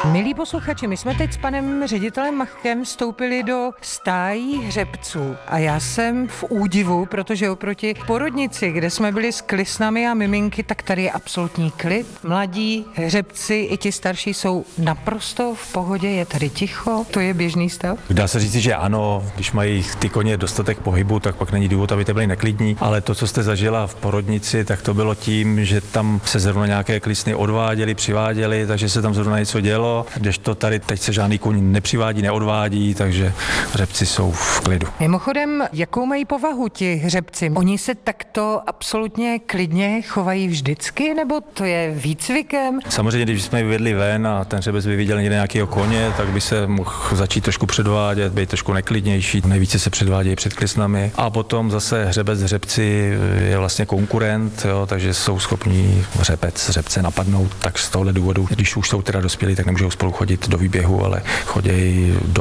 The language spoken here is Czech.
Milí posluchači, my jsme teď s panem ředitelem Machkem vstoupili do stájí hřebců a já jsem v údivu, protože oproti porodnici, kde jsme byli s klisnami a miminky, tak tady je absolutní klid. Mladí hřebci i ti starší jsou naprosto v pohodě, je tady ticho, to je běžný stav. Dá se říct, že ano, když mají ty koně dostatek pohybu, tak pak není důvod, aby to byli neklidní, ale to, co jste zažila v porodnici, tak to bylo tím, že tam se zrovna nějaké klisny odváděly, přiváděly, takže se tam zrovna něco dělo. Kdežto tady teď se žádný kůň nepřivádí, neodvádí, takže hřebci jsou v klidu. Mimochodem, jakou mají povahu ti hřebci? Oni se takto absolutně klidně chovají vždycky, nebo to je výcvikem? Samozřejmě, když jsme ji vyvedli ven a ten hřebec by viděl někde nějakého koně, tak by se mohl začít trošku předvádět, být trošku neklidnější. Nejvíce se předvádějí před klisnami. A potom zase hřebci je vlastně konkurent, jo, takže jsou schopní hřebce napadnout. Tak z tohohle důvodu, když už jsou teda dospělí, tak nemůžou spolu chodit do výběhu, ale chodí do